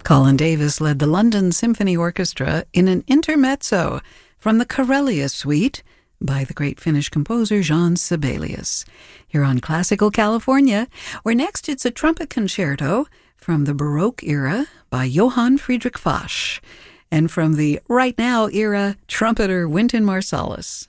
Colin Davis led the London Symphony Orchestra in an intermezzo from the Karelia Suite by the great Finnish composer Jean Sibelius. Here on Classical California, where next it's a trumpet concerto from the Baroque era by Johann Friedrich Fasch, and from the right now era, trumpeter Wynton Marsalis.